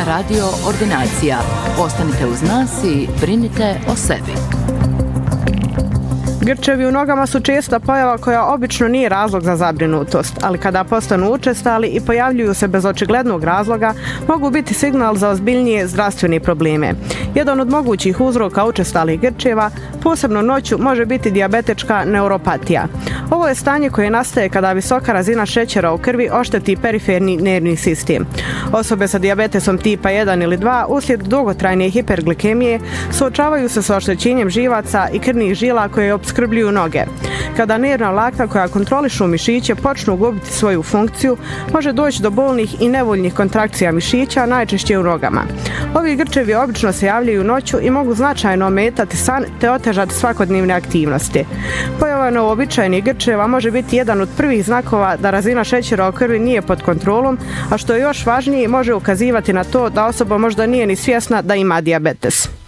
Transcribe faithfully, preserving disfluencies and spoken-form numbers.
Radio Ordinacija. Ostanite uz nas i brinite o sebi. Grčevi u nogama su česta pojava koja obično nije razlog za zabrinutost, ali kada postanu učestali i pojavljuju se bez očiglednog razloga, mogu biti signal za ozbiljnije zdravstvene probleme. Jedan od mogućih uzroka učestalih grčeva, posebno noću, može biti dijabetička neuropatija. Ovo je stanje koje nastaje kada visoka razina šećera u krvi ošteti periferni nervni sistem. Osobe sa dijabetesom tipa jedan ili dva uslijed dugotrajne hiperglikemije suočavaju se sa oštećenjem živaca i krvnih žila koje opskrbljuju noge. Kada nervna vlakna koja kontrolišu mišiće počnu gubiti svoju funkciju, može doći do bolnih i nevoljnih kontrakcija mišića, najčešće u nogama. Ovi grčevi obično se javljaju noću i mogu značajno ometati san te otežati svakodnevne aktivnosti. Pojava neuobičajenih grčeva može biti jedan od prvih znakova da razina šećera u krvi nije pod kontrolom, a što je još važnije, može ukazivati na to da osoba možda nije ni svjesna da ima dijabetes.